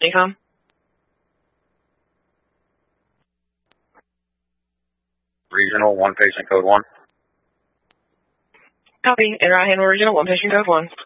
Income. Regional, 1 patient code 1. Copy. Enter I handle regional, 1 patient code 1.